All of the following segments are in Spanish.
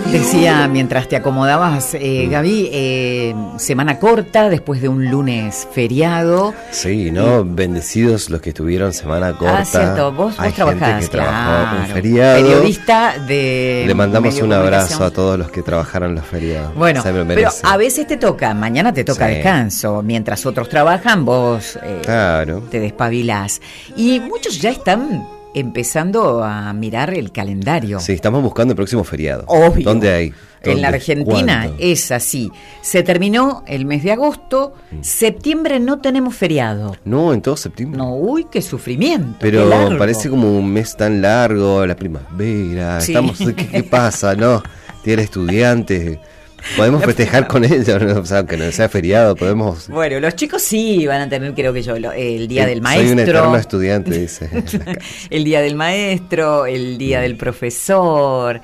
Decía mientras te acomodabas, Gaby, semana corta después de un lunes feriado. Sí, ¿no? Bendecidos los que estuvieron semana corta. Ah, cierto, vos trabajás, que trabajó un claro. feriado. Periodista de... Le mandamos medio un abrazo comunicación. a todos los que trabajaron los feriados. Bueno, Se lo pero merecen. a veces te toca, mañana te toca Sí. descanso. Mientras otros trabajan, vos Claro. te despabilás. Y muchos ya están empezando a mirar el calendario. Sí, estamos buscando el próximo feriado. Obvio. ¿Dónde hay? En la Argentina ¿Cuándo? es así. Se terminó el mes de agosto. Septiembre no tenemos feriado. No, en todo septiembre. No, uy, qué sufrimiento. Pero qué largo. parece como un mes tan largo, la primavera. Sí. Estamos, ¿qué pasa? No, tiene estudiante. Podemos festejar con ellos, ¿no? O sea, aunque no sea feriado, podemos. Bueno, los chicos sí van a tener, creo que yo, el día del maestro. Soy un eterno estudiante, dice. El día del maestro, el día del profesor.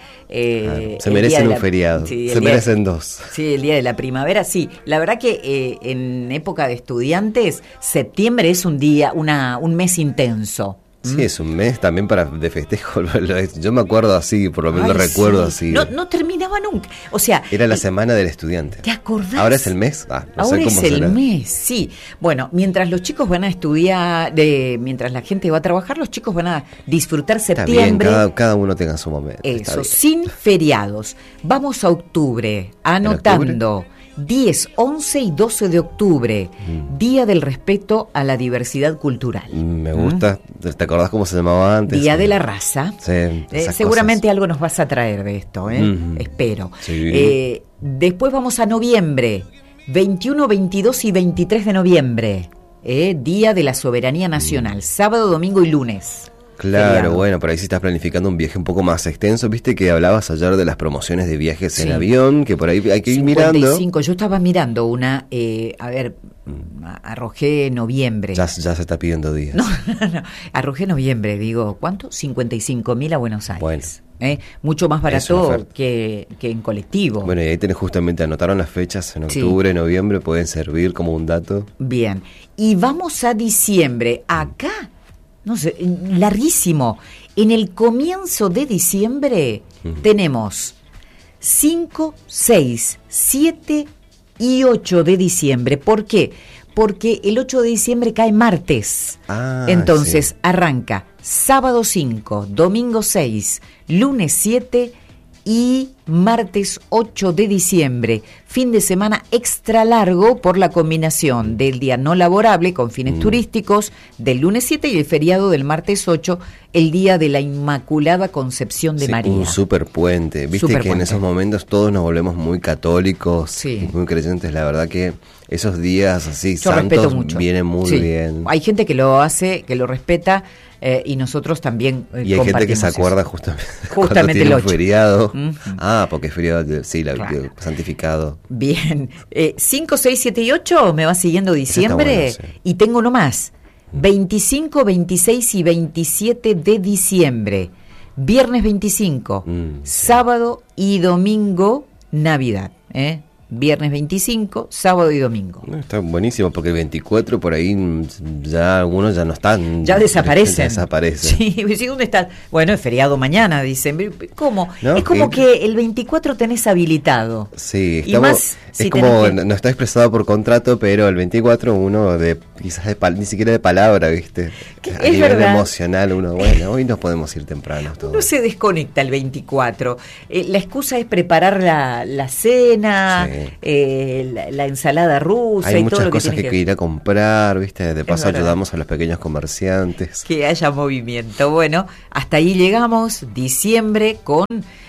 Se merecen un feriado. Sí, se merecen dos. Sí, el día de la primavera, sí. La verdad que en época de estudiantes, septiembre es un día, un mes intenso. Sí, es un mes también de festejo. Yo me acuerdo así, por lo menos lo recuerdo sí. así. No terminaba nunca. O sea, era la semana del estudiante. ¿Te acordás? ¿Ahora es el mes? No Ahora sé cómo es el será. mes, sí. Bueno, mientras los chicos van a estudiar, mientras la gente va a trabajar, los chicos van a disfrutar septiembre. Está bien, cada uno tenga su momento. Eso, sin feriados. Vamos a octubre, anotando. 10, 11 y 12 de octubre, Día del Respeto a la Diversidad Cultural. Me gusta. ¿Te acordás cómo se llamaba antes? Día de la Raza. Sí, seguramente algo nos vas a traer de esto, espero. Sí. Después vamos a noviembre, 21, 22 y 23 de noviembre, Día de la Soberanía Nacional, sábado, domingo y lunes. Claro, feriado. bueno, por ahí si estás planificando un viaje un poco más extenso, viste que hablabas ayer de las promociones de viajes Sí. en avión, que por ahí hay que ir 55. mirando. Yo estaba mirando una, arrojé noviembre. Ya se está pidiendo días. No, arrojé noviembre, digo, ¿cuánto? 55.000 a Buenos Aires. Bueno. Mucho más Es una barato oferta. que en colectivo. Bueno, y ahí tenés justamente, anotaron las fechas en octubre, noviembre, pueden servir como un dato. Bien, y vamos a diciembre. Acá, no sé, larguísimo. En el comienzo de diciembre tenemos 5, 6, 7 y 8 de diciembre. ¿Por qué? Porque el 8 de diciembre cae martes. Entonces arranca sábado 5, domingo 6, lunes 7 y martes 8 de diciembre. Fin de semana extra largo por la combinación del día no laborable con fines turísticos del lunes 7 y el feriado del martes 8, el día de la Inmaculada Concepción de María. Un super puente. Viste que en esos momentos todos nos volvemos muy católicos, muy creyentes. La verdad que esos días así Yo santos mucho. vienen muy bien. Hay gente que lo hace, que lo respeta, y nosotros también y hay gente que se acuerda justamente el tiene 8. un feriado. Porque es feriado, santificado. Bien. 5, 6, 7 y 8 me va siguiendo diciembre. Bueno, sí. Y tengo uno más. 25, 26 y 27 de diciembre. Viernes 25, sábado y domingo, Navidad. Viernes 25, sábado y domingo. Está buenísimo porque el 24 por ahí ya algunos ya no están. Ya desaparecen. Sí, ¿dónde está? Bueno, es feriado mañana, dicen. ¿Cómo? No, es como que el 24 tenés habilitado. Sí, y más es como, no está expresado por contrato, pero el 24 uno quizás ni siquiera de palabra, ¿viste? A nivel verdad. Emocional uno, bueno, hoy nos podemos ir temprano. Uno se desconecta el 24. La excusa es preparar la cena, la ensalada rusa. Hay y muchas todo lo cosas que ir a comprar, ¿viste? De paso ayudamos a los pequeños comerciantes. Que haya movimiento. Bueno, hasta ahí llegamos, diciembre con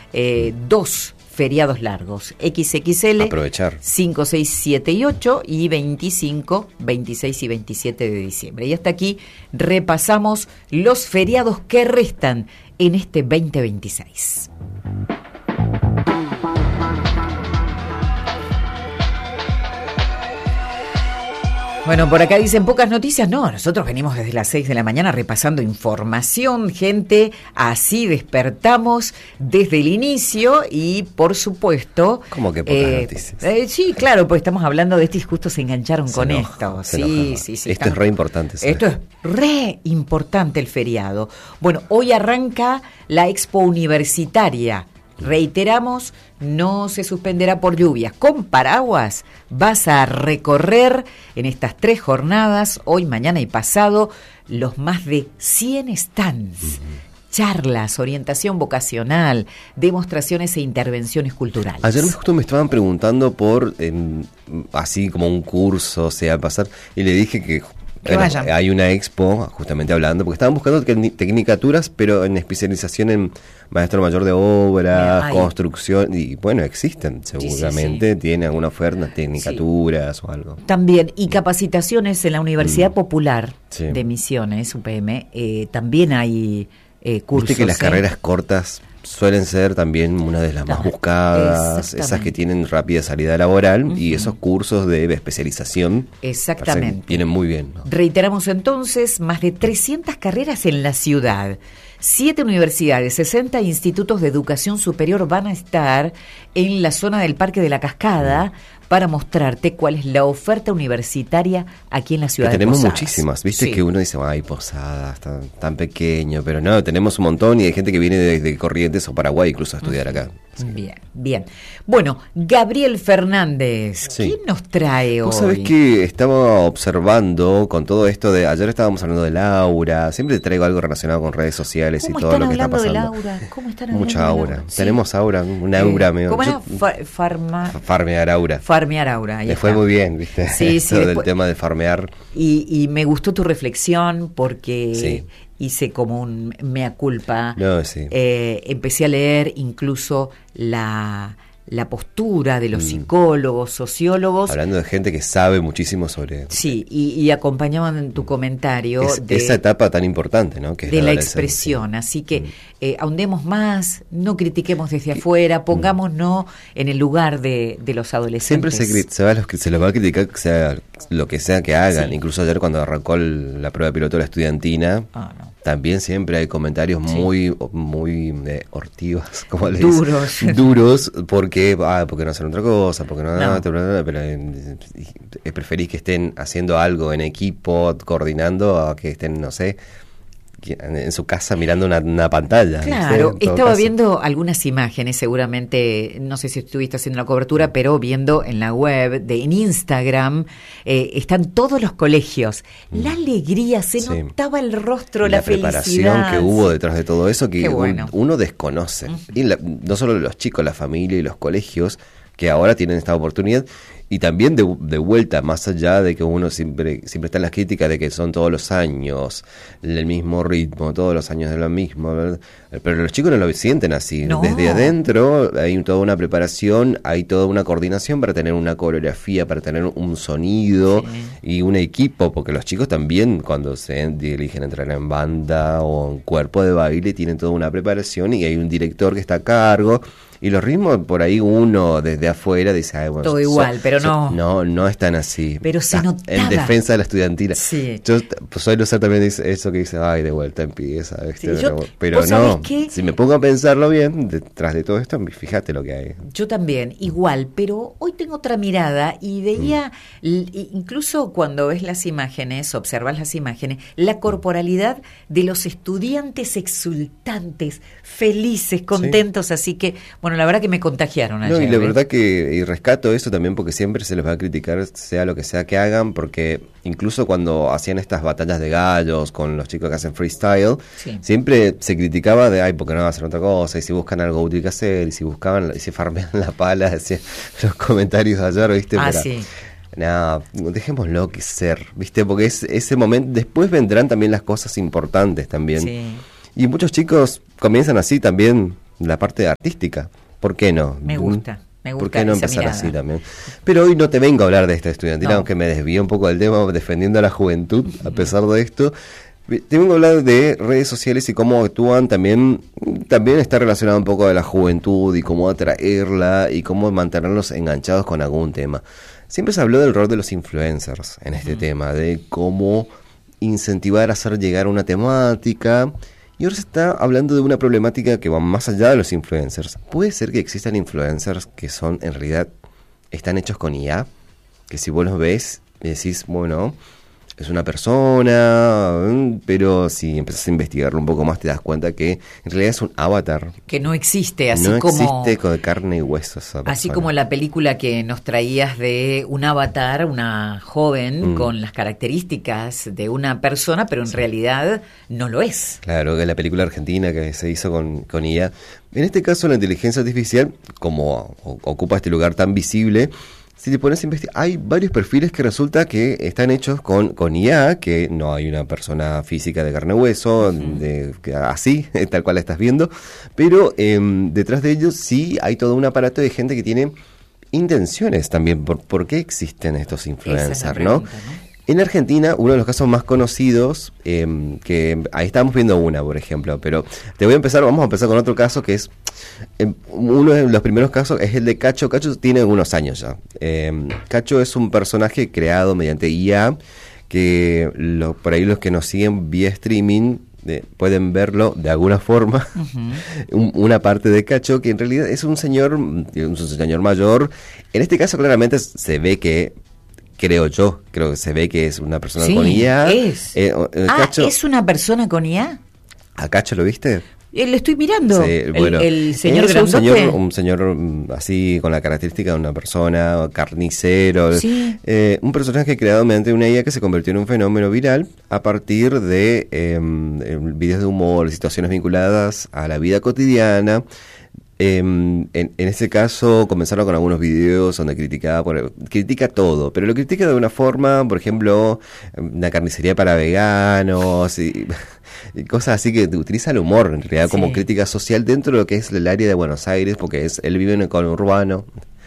2 feriados largos, XXL, aprovechar 5, 6, 7 y 8 y 25, 26 y 27 de diciembre. Y hasta aquí repasamos los feriados que restan en este 2026. Bueno, por acá dicen pocas noticias. No, nosotros venimos desde las 6 de la mañana repasando información, gente. Así despertamos desde el inicio y, por supuesto... ¿Cómo que pocas noticias? Sí, claro, pues estamos hablando de esto y justo se engancharon con esto. Sí. Esto es re importante. Esto es re importante, el feriado. Bueno, hoy arranca la Expo Universitaria Reiteramos, no se suspenderá por lluvias. Con paraguas vas a recorrer en estas 3 jornadas, hoy, mañana y pasado, los más de 100 stands. Charlas, orientación vocacional, demostraciones e intervenciones culturales. Ayer justo me estaban preguntando por, así como un curso, o sea, pasar, y le dije que hay una expo, justamente hablando, porque estaban buscando tecnicaturas, pero en especialización en maestro mayor de obra, construcción, y bueno, existen seguramente, tiene alguna oferta, tecnicaturas o algo. También, y capacitaciones en la Universidad Popular de Misiones, UPM, también hay cursos. Viste que las carreras cortas suelen ser también una de las más buscadas, esas que tienen rápida salida laboral, y esos cursos de especialización vienen muy bien, ¿no? Reiteramos entonces, más de 300 carreras en la ciudad, 7 universidades, 60 institutos de educación superior van a estar en la zona del Parque de la Cascada para mostrarte cuál es la oferta universitaria aquí en la ciudad de Posadas. Tenemos muchísimas, viste que uno dice, ay, Posadas, tan pequeño, pero no, tenemos un montón y hay gente que viene desde Corrientes o Paraguay incluso a estudiar acá. Bien. Bueno, Gabriel Fernández, ¿quién nos trae hoy? Vos sabés que estaba observando con todo esto de, ayer estábamos hablando de Laura, siempre te traigo algo relacionado con redes sociales y todo lo que está pasando. ¿Cómo están hablando Mucha de aura. Laura? Tenemos aura, una aura medio. ¿Cómo era? Farmear aura. Farmear aura. Le fue muy bien, ¿viste? Sí, Todo del tema de farmear. Y me gustó tu reflexión porque hice como un mea culpa. Empecé a leer incluso la postura de los psicólogos, sociólogos. Hablando de gente que sabe muchísimo sobre... Sí, y acompañaban en tu comentario esa etapa tan importante, ¿no? Que de la expresión. Así que ahondemos más, no critiquemos desde afuera, pongámonos en el lugar de los adolescentes. Siempre se los va a criticar, sea lo que sea que hagan. Incluso ayer cuando arrancó la prueba piloto de la estudiantina, también siempre hay comentarios muy hortivos, como le dicen. Duros, porque no hacen otra cosa, porque pero preferís que estén haciendo algo en equipo, coordinando, a que estén, no sé, en su casa mirando una pantalla. Claro, estaba viendo algunas imágenes, seguramente, no sé si estuviste haciendo la cobertura, pero viendo en la web, en Instagram, están todos los colegios. La alegría, se notaba el rostro, la felicidad. La preparación que hubo detrás de todo eso, que uno desconoce. Y no solo los chicos, la familia y los colegios, que ahora tienen esta oportunidad. Y también de vuelta, más allá de que uno siempre está en las críticas de que son todos los años el mismo ritmo, todos los años de lo mismo, ¿verdad? Pero los chicos no lo sienten así. Desde adentro hay toda una preparación, hay toda una coordinación para tener una coreografía, para tener un sonido y un equipo, porque los chicos también cuando se eligen entrar en banda o en cuerpo de baile tienen toda una preparación y hay un director que está a cargo. Y los ritmos, por ahí uno desde afuera dice, bueno, todo igual, pero no están así. Pero se notaba. En defensa de la estudiantina. Sí. Yo suelo ser también eso que dice, de vuelta empieza. Pero no, si me pongo a pensarlo bien, detrás de todo esto, fíjate lo que hay. Yo también, igual, pero hoy tengo otra mirada y veía, incluso cuando ves las imágenes, observas las imágenes, la corporalidad de los estudiantes exultantes, felices, contentos, así que... Bueno, la verdad que me contagiaron ayer. Y la verdad que rescato eso también porque siempre se les va a criticar, sea lo que sea que hagan, porque incluso cuando hacían estas batallas de gallos con los chicos que hacen freestyle, siempre se criticaba de, ¿por qué no hacen otra cosa? Y si buscan algo útil que hacer, y si farmean la pala, decían los comentarios de ayer, ¿viste? No, dejémoslo que ser, ¿viste? Porque es ese momento, después vendrán también las cosas importantes también. Y muchos chicos comienzan así también la parte artística. ¿Por qué no? Me gusta. ¿Por qué no empezar así también? Pero hoy no te vengo a hablar de esta estudiantina, aunque me desvío un poco del tema defendiendo a la juventud, a pesar de esto. Te vengo a hablar de redes sociales y cómo actúan también está relacionado un poco de la juventud y cómo atraerla y cómo mantenerlos enganchados con algún tema. Siempre se habló del rol de los influencers en este tema, de cómo incentivar a hacer llegar una temática. Y ahora se está hablando de una problemática que va más allá de los influencers. ¿Puede ser que existan influencers que son, en realidad, están hechos con IA? Que si vos los ves y decís, bueno, es una persona, pero si empiezas a investigarlo un poco más te das cuenta que en realidad es un avatar. Que no existe, así no como... No existe con carne y huesos. Así como la película que nos traías de un avatar, una joven con las características de una persona, pero en realidad no lo es. Claro, que la película argentina que se hizo con IA. En este caso la inteligencia artificial, como ocupa este lugar tan visible, si te pones a investigar, hay varios perfiles que resulta que están hechos con IA, que no hay una persona física de carne y hueso, así, tal cual la estás viendo, pero detrás de ellos sí hay todo un aparato de gente que tiene intenciones también. ¿Por qué existen estos influencers, ¿no? En Argentina, uno de los casos más conocidos, que ahí estamos viendo una, por ejemplo, pero vamos a empezar con otro caso que es, uno de los primeros casos es el de Cacho. Cacho tiene unos años ya. Cacho es un personaje creado mediante IA, que por ahí los que nos siguen vía streaming pueden verlo de alguna forma, una parte de Cacho, que en realidad es un señor mayor. En este caso claramente se ve que, creo que se ve que es una persona con IA. Cacho, ¿es una persona con IA? ¿A Cacho lo viste? Lo estoy mirando. Sí, bueno, el señor es grandote. un señor así con la característica de una persona, carnicero. Sí. Un personaje creado mediante una IA que se convirtió en un fenómeno viral a partir de videos de humor, situaciones vinculadas a la vida cotidiana. En este caso comenzaron con algunos videos donde critica todo, pero lo critica de una forma, por ejemplo, una carnicería para veganos y cosas así, que utiliza el humor en realidad como crítica social dentro de lo que es el área de Buenos Aires, porque él vive en el conurbano.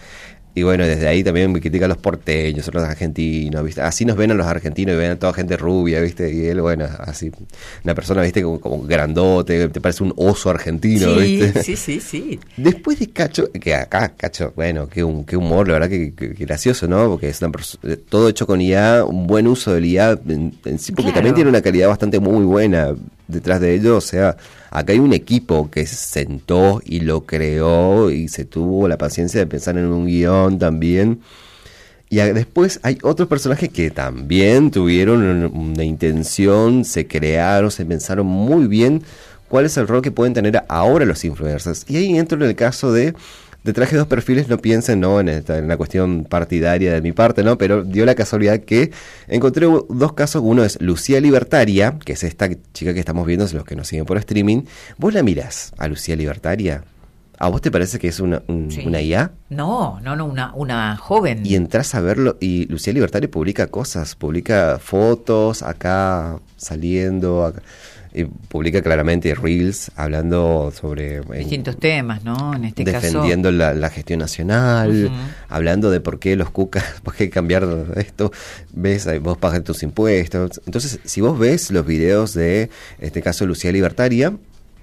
Y bueno, desde ahí también me critica a los porteños, a los argentinos, ¿viste? Así nos ven a los argentinos y ven a toda gente rubia, ¿viste? Y él, bueno, así, una persona, ¿viste? Como grandote, te parece un oso argentino, ¿viste? Sí. Después de Cacho, que acá, Cacho, bueno, qué humor, la verdad que gracioso, ¿no? Porque es todo hecho con IA, un buen uso del IA en sí, porque también tiene una calidad bastante muy buena detrás de ello. O sea, acá hay un equipo que se sentó y lo creó y se tuvo la paciencia de pensar en un guión también. Y después hay otros personajes que también tuvieron una intención, se crearon, se pensaron muy bien cuál es el rol que pueden tener ahora los influencers. Y ahí entro en el caso de traje dos perfiles, no piensen en la cuestión partidaria de mi parte, ¿no? Pero dio la casualidad que encontré dos casos. Uno es Lucía Libertaria, que es esta chica que estamos viendo, los que nos siguen por streaming. ¿Vos la mirás a Lucía Libertaria? ¿A vos te parece que es una IA? No, una joven. Y entras a verlo y Lucía Libertaria publica cosas, publica fotos acá saliendo, y publica claramente reels hablando sobre distintos temas, ¿no? En este caso defendiendo la gestión nacional, hablando de por qué los cucas, por qué cambiar esto, vos pagas tus impuestos. Entonces, si vos ves los videos de este caso Lucía Libertaria,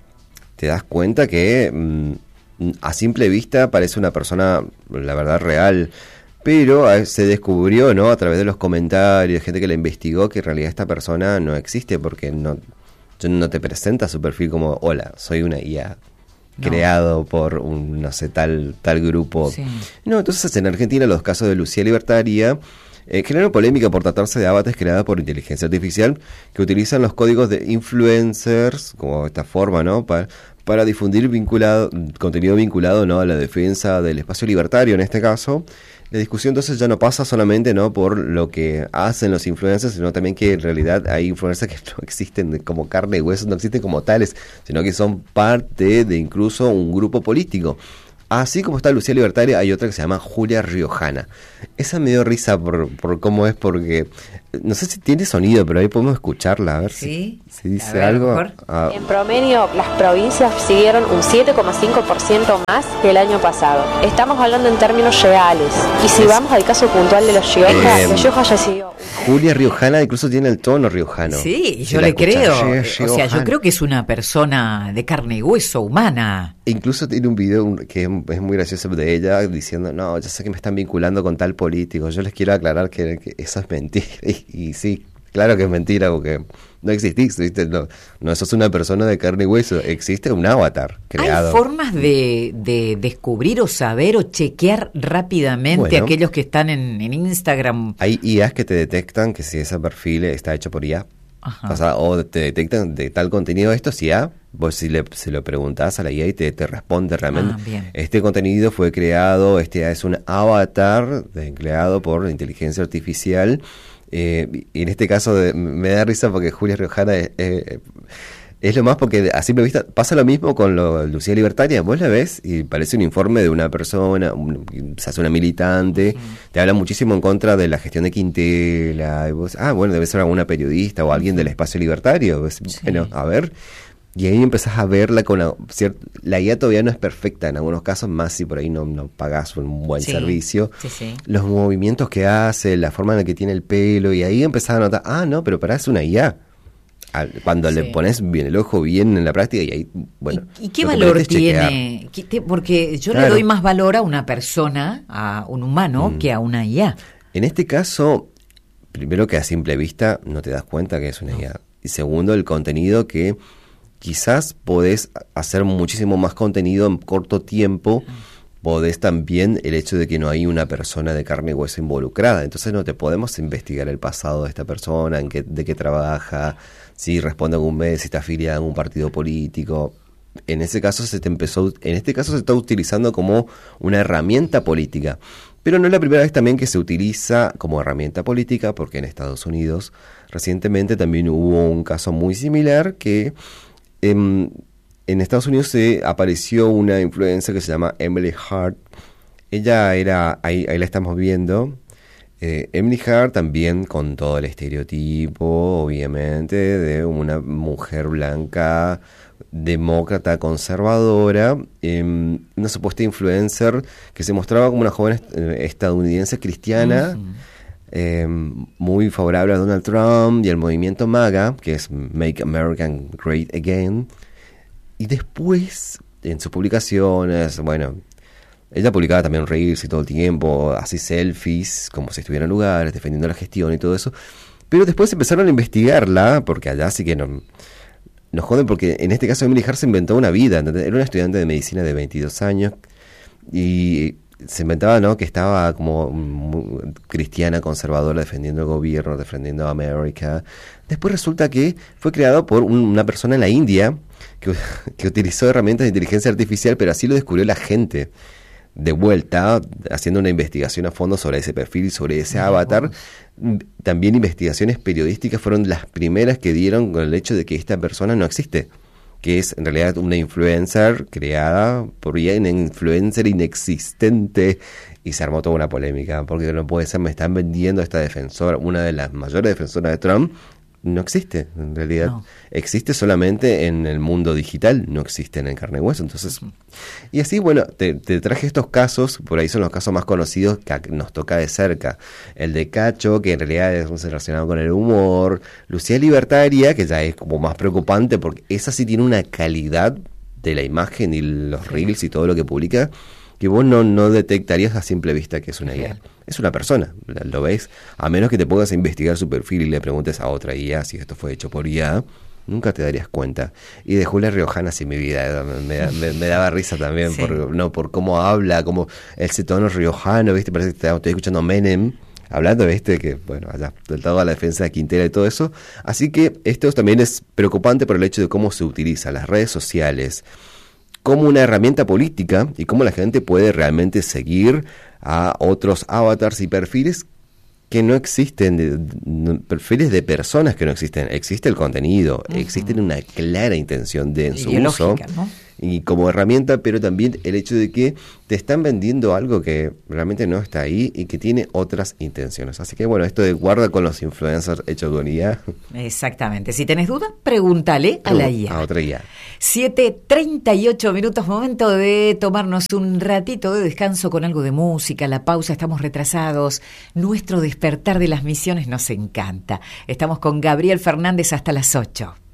te das cuenta que a simple vista parece una persona, la verdad, real. Pero se descubrió, ¿no?, a través de los comentarios, gente que la investigó, que en realidad esta persona no existe, porque no te presenta su perfil como, hola, soy una IA creado por un, no sé, tal grupo. Sí. No, entonces en Argentina los casos de Lucía Libertaria generaron polémica por tratarse de avatares creados por inteligencia artificial que utilizan los códigos de influencers, como esta forma, ¿no?, para difundir contenido vinculado, ¿no?, a la defensa del espacio libertario en este caso. La discusión entonces ya no pasa solamente, ¿no?, por lo que hacen los influencers, sino también que en realidad hay influencers que no existen como carne y hueso, no existen como tales, sino que son parte de incluso un grupo político. Así como está Lucía Libertaria, hay otra que se llama Julia Riojana. Esa me dio risa por cómo es, porque no sé si tiene sonido, pero ahí podemos escucharla, a ver si dice algo. En promedio, las provincias siguieron un 7,5% más que el año pasado. Estamos hablando en términos reales. Y si vamos al caso puntual de los Rioja ya siguió. Julia Riojana incluso tiene el tono riojano. Sí, yo le creo. O sea, yo creo que es una persona de carne y hueso, humana. Incluso tiene un video que es muy gracioso de ella diciendo, no, yo sé que me están vinculando con tal político, yo les quiero aclarar que eso es mentira. Y sí, Claro que es mentira porque no existís, ¿viste? No sos una persona de carne y hueso, existe un avatar creado. ¿Hay formas de descubrir o saber o chequear rápidamente aquellos que están en Instagram? Hay IAs que te detectan que si ese perfil está hecho por IA. O te detectan de tal contenido esto, si vos se lo preguntás a la IA y te responde realmente. Este contenido fue creado, es un avatar creado por inteligencia artificial. Y en este caso me da risa porque Julia Riojana es lo más, porque a simple vista pasa lo mismo con Lucía Libertaria. Vos la ves y parece un informe de una persona, se hace una militante, te habla muchísimo en contra de la gestión de Quintela, y vos, bueno, debe ser alguna periodista o alguien del espacio libertario. Pues, bueno, a ver, y ahí empezás a verla con la IA todavía no es perfecta en algunos casos, más si por ahí no pagás un buen servicio. Los movimientos que hace, la forma en la que tiene el pelo, y ahí empezás a notar, no, pero es una IA. Cuando le pones bien el ojo bien en la práctica, y ahí, bueno. ¿Y qué valor tiene? Porque yo le doy más valor a una persona, a un humano, que a una IA. En este caso, primero que a simple vista no te das cuenta que es una IA. Y segundo, el contenido que quizás podés hacer muchísimo más contenido en corto tiempo. Podés también el hecho de que no hay una persona de carne y hueso involucrada. Entonces no te podemos investigar el pasado de esta persona, de qué trabaja, si responde a algún mes, si está afiliada a algún partido político. En este caso se está utilizando como una herramienta política. Pero no es la primera vez también que se utiliza como herramienta política, porque en Estados Unidos recientemente también hubo un caso muy similar que en Estados Unidos se apareció una influencer que se llama Emily Hart. Ella era, ahí la estamos viendo, Emily Hart también con todo el estereotipo, obviamente, de una mujer blanca, demócrata, conservadora, una supuesta influencer que se mostraba como una joven estadounidense cristiana, muy favorable a Donald Trump y al movimiento MAGA, que es Make America Great Again. Y después, en sus publicaciones, ella publicaba también reels y todo el tiempo, así selfies, como si estuviera en lugares, defendiendo la gestión y todo eso. Pero después empezaron a investigarla, porque allá sí que nos joden, porque en este caso Emily Hart se inventó una vida, ¿entendés? Era una estudiante de medicina de 22 años y se inventaba, ¿no?, que estaba como cristiana, conservadora, defendiendo el gobierno, defendiendo a América. Después resulta que fue creado por una persona en la India que utilizó herramientas de inteligencia artificial, pero así lo descubrió la gente. De vuelta, haciendo una investigación a fondo sobre ese perfil, sobre ese avatar. También investigaciones periodísticas fueron las primeras que dieron con el hecho de que esta persona no existe, que es en realidad una influencer creada por ella, una influencer inexistente, y se armó toda una polémica, porque no puede ser, me están vendiendo a esta defensora, una de las mayores defensoras de Trump. No existe, en realidad. No. Existe solamente en el mundo digital, no existe en el carne y hueso. Entonces, y así, te traje estos casos, por ahí son los casos más conocidos que nos toca de cerca. El de Cacho, que en realidad es relacionado con el humor. Lucía Libertaria, que ya es como más preocupante, porque esa sí tiene una calidad de la imagen y los reels y todo lo que publica, que vos no detectarías a simple vista que es una IA. Es una persona, lo ves, a menos que te pongas a investigar su perfil y le preguntes a otra IA si esto fue hecho por IA, nunca te darías cuenta. Y de Julia Riojana, sí, mi vida, me daba risa también, sí. por cómo habla, como ese tono riojano, ¿viste? Parece que estoy escuchando a Menem hablando, ¿viste? Que, allá, del lado de la defensa de Quintela y todo eso. Así que esto también es preocupante por el hecho de cómo se utiliza las redes sociales como una herramienta política y cómo la gente puede realmente seguir a otros avatars y perfiles que no existen, perfiles de personas que no existen. Existe el contenido, existe una clara intención en su uso, ¿no?, y como herramienta, pero también el hecho de que te están vendiendo algo que realmente no está ahí y que tiene otras intenciones. Así que esto de guarda con los influencers hechos con IA. Exactamente. Si tenés dudas, pregúntale a la IA. A otra IA. 7:38 minutos, momento de tomarnos un ratito de descanso con algo de música, la pausa, estamos retrasados. Nuestro despertar de las misiones nos encanta. Estamos con Gabriel Fernández hasta las 8.